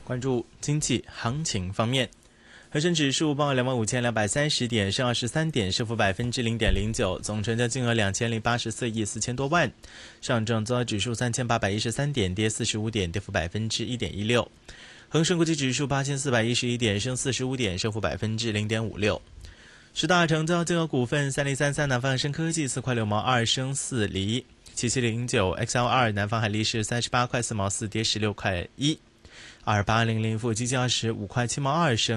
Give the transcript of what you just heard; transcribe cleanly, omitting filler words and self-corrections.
关注经济行情方面，恒生指数报25,230点，升23点，升幅0.09%，总成交金额2084亿4千多万。上证综合指数3813点，跌45点，跌幅1.16%。恒生国际指数8411点，升45点，升幅0.56%。十大成交金额股份：3033南方恒生科技4块6毛2升4厘，7709 XL2 南方海力士38块4毛4跌16块1，2800富基金25块7毛2升